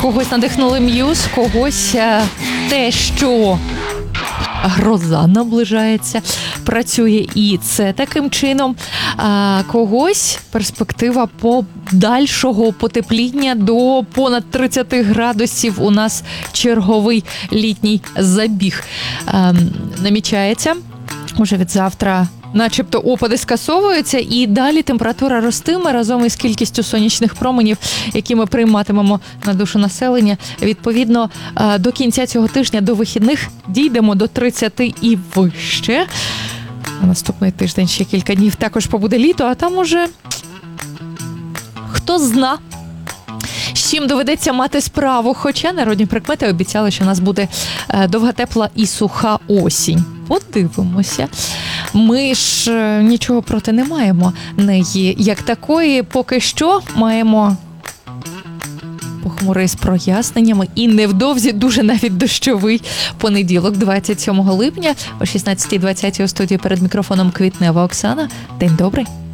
Когось надихнули М'юз, когось те, що гроза наближається, працює і це таким чином. А когось перспектива подальшого потепління до понад 30 градусів. У нас черговий літній забіг намічається. Уже від завтра начебто опади скасовуються, і далі температура ростиме разом із кількістю сонячних променів, які ми прийматимемо на душу населення. Відповідно, до кінця цього тижня, до вихідних, дійдемо до 30 і вище. На наступний тиждень ще кілька днів також побуде літо, а там уже хто зна, з чим доведеться мати справу. Хоча народні прикмети обіцяли, що у нас буде довга, тепла і суха осінь. Подивимося. Ми ж нічого проти не маємо неї як такої. Поки що маємо похмурий з проясненнями і невдовзі дуже навіть дощовий понеділок, 27 липня о 16:20 у студії перед мікрофоном Квітнева Оксана. День добрий.